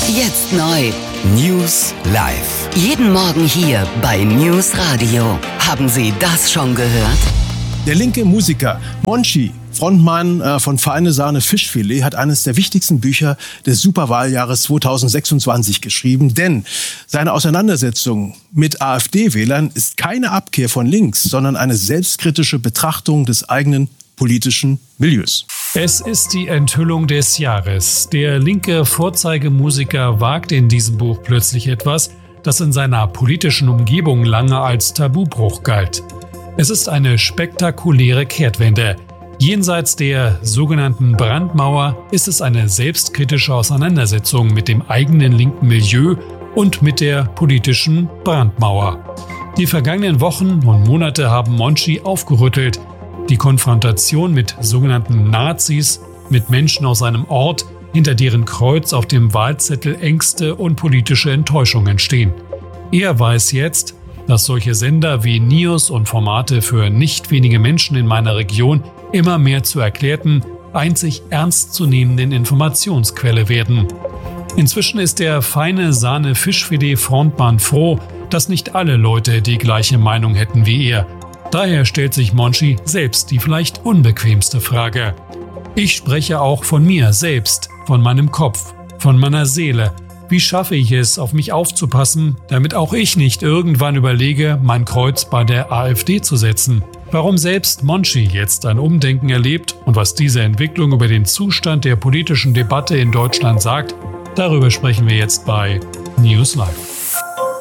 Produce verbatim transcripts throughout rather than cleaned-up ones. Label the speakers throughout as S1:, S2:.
S1: Jetzt neu.
S2: News Live.
S1: Jeden Morgen hier bei News Radio. Haben Sie das schon gehört?
S3: Der linke Musiker Monchi, Frontmann äh, von Feine Sahne Fischfilet, hat eines der wichtigsten Bücher des Superwahljahres zweitausendsechsundzwanzig geschrieben. Denn seine Auseinandersetzung mit AfD-Wählern ist keine Abkehr von links, sondern eine selbstkritische Betrachtung des eigenen politischen Milieus.
S4: Es ist die Enthüllung des Jahres. Der linke Vorzeigemusiker wagt in diesem Buch plötzlich etwas, das in seiner politischen Umgebung lange als Tabubruch galt. Es ist eine spektakuläre Kehrtwende. Jenseits der sogenannten Brandmauer ist es eine selbstkritische Auseinandersetzung mit dem eigenen linken Milieu und mit der politischen Brandmauer. Die vergangenen Wochen und Monate haben Monchi aufgerüttelt. Die Konfrontation mit sogenannten Nazis, mit Menschen aus einem Ort, hinter deren Kreuz auf dem Wahlzettel Ängste und politische Enttäuschungen stehen. Er weiß jetzt, dass solche Sender wie News und Formate für nicht wenige Menschen in meiner Region immer mehr zur erklärten, einzig ernstzunehmenden Informationsquelle werden. Inzwischen ist der Feine Sahne Fischfilet Frontmann froh, dass nicht alle Leute die gleiche Meinung hätten wie er. Daher stellt sich Monchi selbst die vielleicht unbequemste Frage. Ich spreche auch von mir selbst, von meinem Kopf, von meiner Seele. Wie schaffe ich es, auf mich aufzupassen, damit auch ich nicht irgendwann überlege, mein Kreuz bei der AfD zu setzen? Warum selbst Monchi jetzt ein Umdenken erlebt und was diese Entwicklung über den Zustand der politischen Debatte in Deutschland sagt, darüber sprechen wir jetzt bei News Live.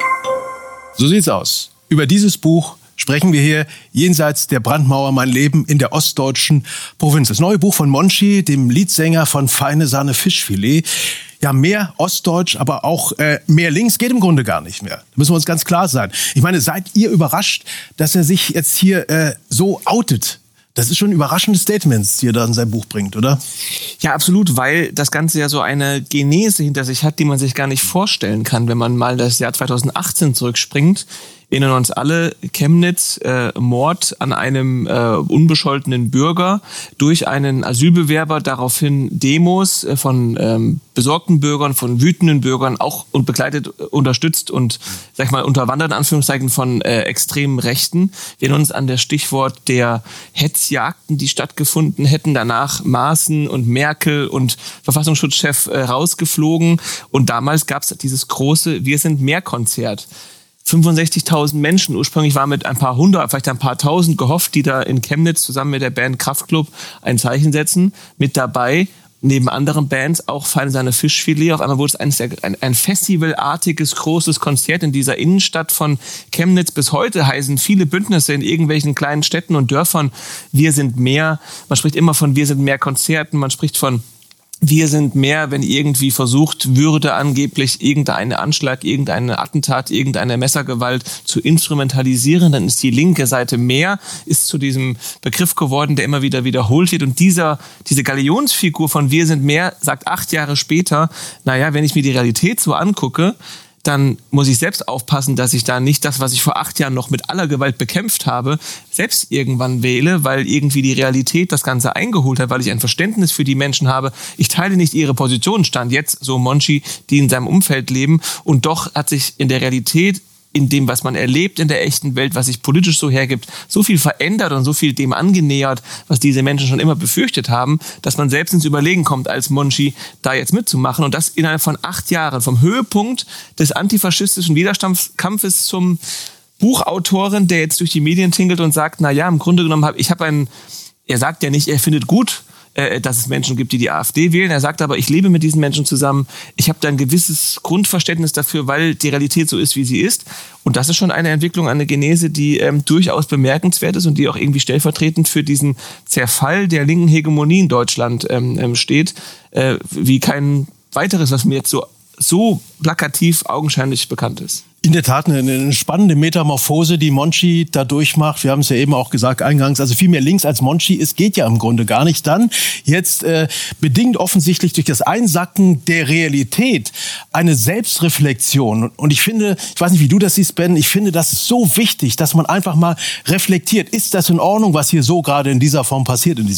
S3: So sieht's aus. Über dieses Buch sprechen wir hier jenseits der Brandmauer mein Leben in der ostdeutschen Provinz. Das neue Buch von Monchi, dem Leadsänger von Feine Sahne Fischfilet. Ja, mehr ostdeutsch, aber auch äh, mehr links geht im Grunde gar nicht mehr. Da müssen wir uns ganz klar sein. Ich meine, seid ihr überrascht, dass er sich jetzt hier äh, so outet? Das ist schon ein überraschendes Statement, die er da in sein Buch bringt, oder?
S5: Ja, absolut, weil das Ganze ja so eine Genese hinter sich hat, die man sich gar nicht vorstellen kann, wenn man mal das Jahr zweitausendachtzehn zurückspringt. Erinnern uns alle, Chemnitz, äh, Mord an einem äh, unbescholtenen Bürger durch einen Asylbewerber, daraufhin Demos äh, von ähm, besorgten Bürgern, von wütenden Bürgern, auch und begleitet, unterstützt und, sag ich mal, unterwandert, in Anführungszeichen, von äh, extremen Rechten. Wir erinnern uns an das Stichwort der Hetzjagden, die stattgefunden hätten, danach Maaßen und Merkel und Verfassungsschutzchef äh, rausgeflogen. Und damals gab es dieses große Wir sind mehr Konzert. fünfundsechzigtausend Menschen, ursprünglich waren mit ein paar hundert, vielleicht ein paar tausend gehofft, die da in Chemnitz zusammen mit der Band Kraftklub ein Zeichen setzen. Mit dabei, neben anderen Bands, auch Feine Sahne Fischfilet. Auf einmal wurde es ein, ein, ein festivalartiges, großes Konzert in dieser Innenstadt von Chemnitz. Bis heute heißen viele Bündnisse in irgendwelchen kleinen Städten und Dörfern Wir sind mehr. Man spricht immer von Wir sind mehr Konzerten, man spricht von Wir sind mehr, wenn irgendwie versucht würde, angeblich irgendeinen Anschlag, irgendeinen Attentat, irgendeine Messergewalt zu instrumentalisieren, dann ist die linke Seite mehr, ist zu diesem Begriff geworden, der immer wieder wiederholt wird. Und dieser, diese Galionsfigur von Wir sind mehr sagt acht Jahre später, naja, wenn ich mir die Realität so angucke, dann muss ich selbst aufpassen, dass ich da nicht das, was ich vor acht Jahren noch mit aller Gewalt bekämpft habe, selbst irgendwann wähle, weil irgendwie die Realität das Ganze eingeholt hat, weil ich ein Verständnis für die Menschen habe. Ich teile nicht ihre Position, stand jetzt so Monchi, die in seinem Umfeld leben. Und doch hat sich in der Realität, in dem, was man erlebt in der echten Welt, was sich politisch so hergibt, so viel verändert und so viel dem angenähert, was diese Menschen schon immer befürchtet haben, dass man selbst ins Überlegen kommt, als Monchi da jetzt mitzumachen. Und das innerhalb von acht Jahren, vom Höhepunkt des antifaschistischen Widerstandskampfes zum Buchautoren, der jetzt durch die Medien tingelt und sagt, na ja, im Grunde genommen habe ich habe einen, er sagt ja nicht, er findet gut, dass es Menschen gibt, die die AfD wählen. Er sagt aber, ich lebe mit diesen Menschen zusammen. Ich habe da ein gewisses Grundverständnis dafür, weil die Realität so ist, wie sie ist. Und das ist schon eine Entwicklung, eine Genese, die ähm, durchaus bemerkenswert ist und die auch irgendwie stellvertretend für diesen Zerfall der linken Hegemonie in Deutschland ähm, steht, äh, wie kein weiteres, was mir jetzt so, so plakativ augenscheinlich bekannt ist.
S3: In der Tat eine, eine spannende Metamorphose, die Monchi da durchmacht. Wir haben es ja eben auch gesagt eingangs, also viel mehr links als Monchi. Es geht ja im Grunde gar nicht. Dann jetzt äh, bedingt offensichtlich durch das Einsacken der Realität eine Selbstreflexion. Und ich finde, ich weiß nicht, wie du das siehst, Ben, ich finde das so wichtig, dass man einfach mal reflektiert. Ist das in Ordnung, was hier so gerade in dieser Form passiert in diesem Land?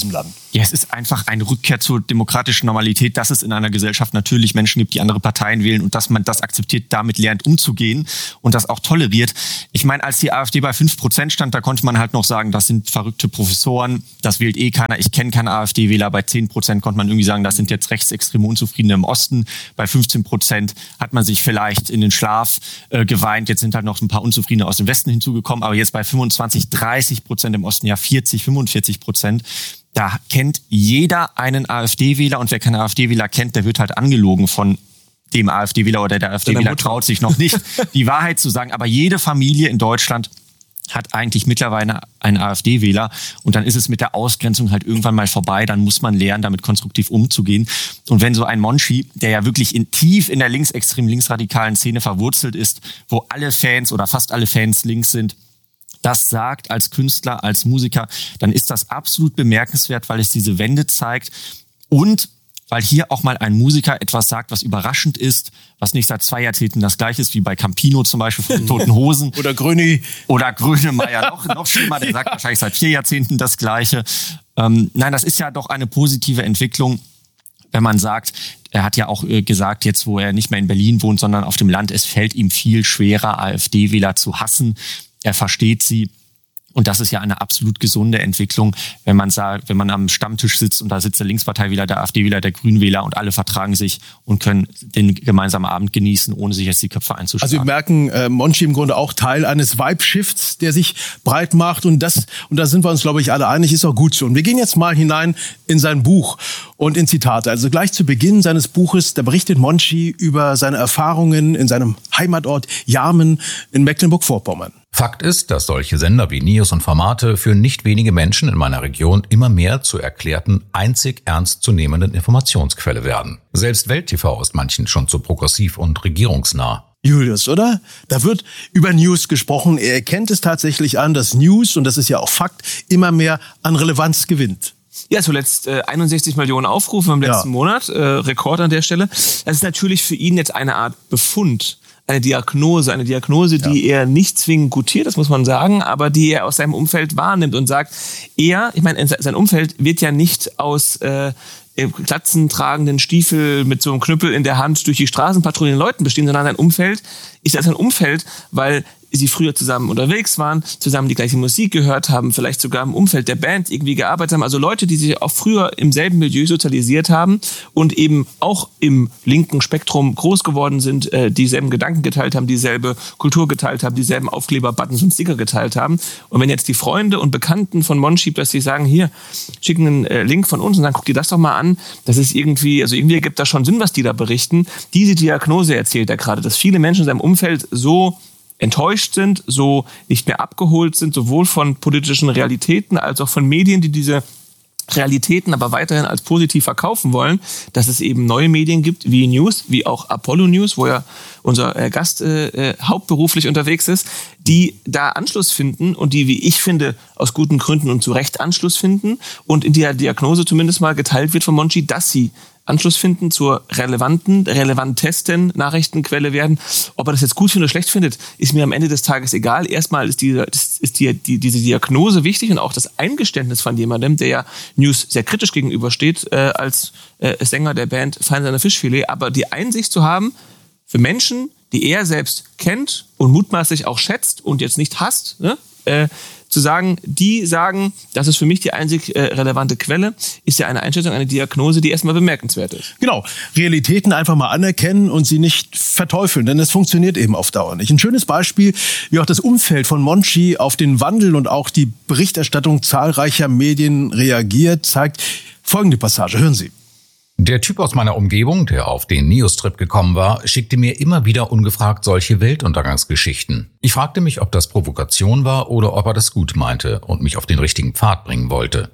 S5: Ja, es ist einfach eine Rückkehr zur demokratischen Normalität, dass es in einer Gesellschaft natürlich Menschen gibt, die andere Parteien wählen und dass man das akzeptiert, damit lernt umzugehen und das auch toleriert. Ich meine, als die AfD bei fünf Prozent stand, da konnte man halt noch sagen, das sind verrückte Professoren, das wählt eh keiner, ich kenne keine AfD-Wähler. Bei zehn Prozent konnte man irgendwie sagen, das sind jetzt rechtsextreme Unzufriedene im Osten. Bei fünfzehn Prozent hat man sich vielleicht in den Schlaf äh, geweint. Jetzt sind halt noch ein paar Unzufriedene aus dem Westen hinzugekommen, aber jetzt bei fünfundzwanzig, dreißig Prozent im Osten, ja vierzig, fünfundvierzig Prozent. Da kennt jeder einen AfD-Wähler und wer keinen AfD-Wähler kennt, der wird halt angelogen von dem AfD-Wähler oder der AfD-Wähler traut sich noch nicht, die Wahrheit zu sagen. Aber jede Familie in Deutschland hat eigentlich mittlerweile einen AfD-Wähler und dann ist es mit der Ausgrenzung halt irgendwann mal vorbei. Dann muss man lernen, damit konstruktiv umzugehen. Und wenn so ein Monchi, der ja wirklich in, tief in der linksextremen, linksradikalen Szene verwurzelt ist, wo alle Fans oder fast alle Fans links sind, das sagt als Künstler, als Musiker, dann ist das absolut bemerkenswert, weil es diese Wende zeigt und weil hier auch mal ein Musiker etwas sagt, was überraschend ist, was nicht seit zwei Jahrzehnten das gleiche ist, wie bei Campino zum Beispiel von den Toten Hosen.
S3: Oder Gröni.
S5: Oder Grönemeyer, noch, noch schlimmer, der sagt wahrscheinlich seit vier Jahrzehnten das Gleiche. Ähm, nein, das ist ja doch eine positive Entwicklung, wenn man sagt, er hat ja auch äh, gesagt, jetzt wo er nicht mehr in Berlin wohnt, sondern auf dem Land, es fällt ihm viel schwerer, AfD-Wähler zu hassen. Er versteht sie. Und das ist ja eine absolut gesunde Entwicklung, wenn man sagt, wenn man am Stammtisch sitzt und da sitzt der Linksparteiwähler, der AfD-Wähler, der Grünwähler und alle vertragen sich und können den gemeinsamen Abend genießen, ohne sich jetzt die Köpfe einzuschlagen.
S3: Also wir merken, äh, Monchi im Grunde auch Teil eines Vibe-Shifts, der sich breit macht und das, und da sind wir uns, glaube ich, alle einig, ist auch gut so. Und wir gehen jetzt mal hinein in sein Buch und in Zitate. Also gleich zu Beginn seines Buches, da berichtet Monchi über seine Erfahrungen in seinem Heimatort Jarmen in Mecklenburg-Vorpommern.
S6: Fakt ist, dass solche Sender wie Nios und Formate für nicht wenige Menschen in meiner Region immer mehr zur erklärten, einzig ernstzunehmenden Informationsquelle werden. Selbst Welt-T V ist manchen schon zu progressiv und regierungsnah.
S3: Julius, oder? Da wird über News gesprochen. Er erkennt es tatsächlich an, dass News, und das ist ja auch Fakt, immer mehr an Relevanz gewinnt.
S5: Ja, zuletzt äh, einundsechzig Millionen Aufrufe im letzten ja. Monat, äh, Rekord an der Stelle. Das ist natürlich für ihn jetzt eine Art Befund. Eine Diagnose, eine Diagnose, die ja. er nicht zwingend gutiert, das muss man sagen, aber die er aus seinem Umfeld wahrnimmt und sagt, er, ich meine, sein Umfeld wird ja nicht aus äh, glatzentragenden Stiefel mit so einem Knüppel in der Hand durch die Straßen patrouillieren Leuten bestehen, sondern sein Umfeld ist ja sein Umfeld, weil sie früher zusammen unterwegs waren, zusammen die gleiche Musik gehört haben, vielleicht sogar im Umfeld der Band irgendwie gearbeitet haben. Also Leute, die sich auch früher im selben Milieu sozialisiert haben und eben auch im linken Spektrum groß geworden sind, äh, dieselben Gedanken geteilt haben, dieselbe Kultur geteilt haben, dieselben Aufkleber, Buttons und Sticker geteilt haben. Und wenn jetzt die Freunde und Bekannten von Monchi plötzlich sagen, hier, schicken einen äh, Link von uns und dann guck dir das doch mal an, das ist irgendwie, also irgendwie ergibt das schon Sinn, was die da berichten. Diese Diagnose erzählt er gerade, dass viele Menschen in seinem Umfeld so enttäuscht sind, so nicht mehr abgeholt sind, sowohl von politischen Realitäten als auch von Medien, die diese Realitäten aber weiterhin als positiv verkaufen wollen, dass es eben neue Medien gibt, wie News, wie auch Apollo News, wo ja unser äh, Gast äh, hauptberuflich unterwegs ist, die da Anschluss finden und die, wie ich finde, aus guten Gründen und zu Recht Anschluss finden und in der Diagnose zumindest mal geteilt wird von Monchi, dass sie Anschluss finden zur relevanten, relevantesten Nachrichtenquelle werden. Ob er das jetzt gut findet oder schlecht findet, ist mir am Ende des Tages egal. Erstmal ist, die, ist die, die, diese Diagnose wichtig und auch das Eingeständnis von jemandem, der ja News sehr kritisch gegenübersteht, äh, als äh, Sänger der Band Feinsame Fischfilet. Aber die Einsicht zu haben, für Menschen, die er selbst kennt und mutmaßlich auch schätzt und jetzt nicht hasst, ne, äh, zu sagen, die sagen, das ist für mich die einzig äh, relevante Quelle, ist ja eine Einschätzung, eine Diagnose, die erstmal bemerkenswert ist.
S3: Genau, Realitäten einfach mal anerkennen und sie nicht verteufeln, denn es funktioniert eben auf Dauer nicht. Ein schönes Beispiel, wie auch das Umfeld von Monchi auf den Wandel und auch die Berichterstattung zahlreicher Medien reagiert, zeigt folgende Passage. Hören Sie.
S6: Der Typ aus meiner Umgebung, der auf den Neos-Trip gekommen war, schickte mir immer wieder ungefragt solche Weltuntergangsgeschichten. Ich fragte mich, ob das Provokation war oder ob er das gut meinte und mich auf den richtigen Pfad bringen wollte.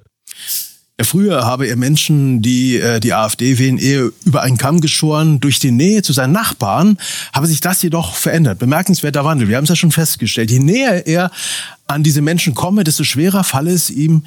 S3: Früher habe er Menschen, die äh, die AfD wählen, eher über einen Kamm geschoren. Durch die Nähe zu seinen Nachbarn habe sich das jedoch verändert. Bemerkenswerter Wandel. Wir haben es ja schon festgestellt. Je näher er an diese Menschen komme, desto schwerer falle es ihm,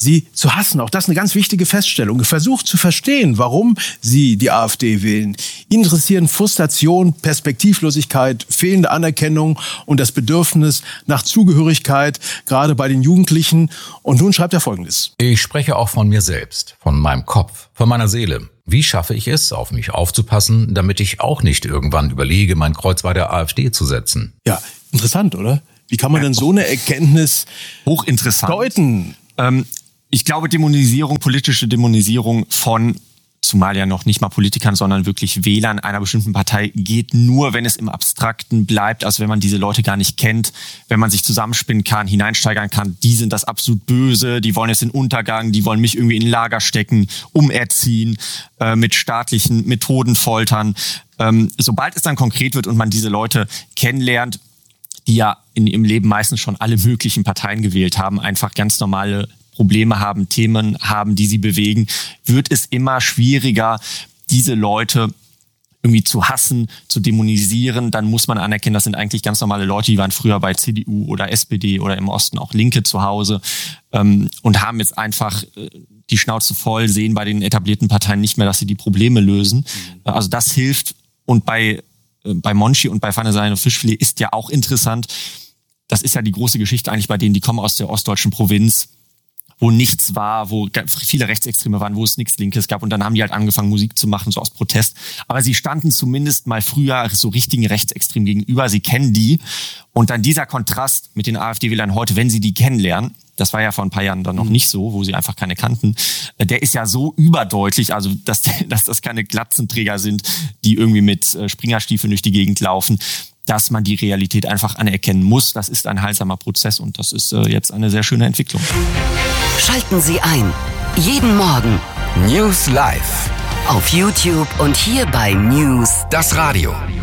S3: sie zu hassen. Auch das ist eine ganz wichtige Feststellung. Versucht zu verstehen, warum sie die AfD wählen. Ihn interessieren Frustration, Perspektivlosigkeit, fehlende Anerkennung und das Bedürfnis nach Zugehörigkeit, gerade bei den Jugendlichen. Und nun schreibt er Folgendes.
S6: Ich spreche auch von mir selbst, von meinem Kopf, von meiner Seele. Wie schaffe ich es, auf mich aufzupassen, damit ich auch nicht irgendwann überlege, mein Kreuz bei der AfD zu setzen?
S3: Ja, interessant, oder? Wie kann man denn so eine Erkenntnis
S7: hochinteressant
S3: deuten?
S7: Ähm, ich glaube, Dämonisierung, politische Dämonisierung von, zumal ja noch nicht mal Politikern, sondern wirklich Wählern einer bestimmten Partei geht nur, wenn es im Abstrakten bleibt, also wenn man diese Leute gar nicht kennt, wenn man sich zusammenspinnen kann, hineinsteigern kann, die sind das absolut Böse, die wollen jetzt den Untergang, die wollen mich irgendwie in ein Lager stecken, umerziehen, äh, mit staatlichen Methoden foltern. Ähm, sobald es dann konkret wird und man diese Leute kennenlernt, die ja in ihrem Leben meistens schon alle möglichen Parteien gewählt haben, einfach ganz normale Probleme haben, Themen haben, die sie bewegen, wird es immer schwieriger, diese Leute irgendwie zu hassen, zu dämonisieren. Dann muss man anerkennen, das sind eigentlich ganz normale Leute, die waren früher bei C D U oder S P D oder im Osten auch Linke zu Hause ähm, und haben jetzt einfach äh, die Schnauze voll, sehen bei den etablierten Parteien nicht mehr, dass sie die Probleme lösen. Mhm. Also das hilft. Und bei, äh, bei Monchi und bei Feine Sahne Fischfilet ist ja auch interessant, das ist ja die große Geschichte eigentlich bei denen, die kommen aus der ostdeutschen Provinz, wo nichts war, wo viele Rechtsextreme waren, wo es nichts Linkes gab. Und dann haben die halt angefangen, Musik zu machen, so aus Protest. Aber sie standen zumindest mal früher so richtigen Rechtsextremen gegenüber. Sie kennen die. Und dann dieser Kontrast mit den AfD-Wählern heute, wenn sie die kennenlernen, das war ja vor ein paar Jahren dann noch nicht so, wo sie einfach keine kannten, der ist ja so überdeutlich, also dass, dass das keine Glatzenträger sind, die irgendwie mit Springerstiefeln durch die Gegend laufen, dass man die Realität einfach anerkennen muss. Das ist ein heilsamer Prozess und das ist äh, jetzt eine sehr schöne Entwicklung.
S1: Schalten Sie ein. Jeden Morgen.
S2: News Live.
S1: Auf YouTube und hier bei News.
S2: Das Radio.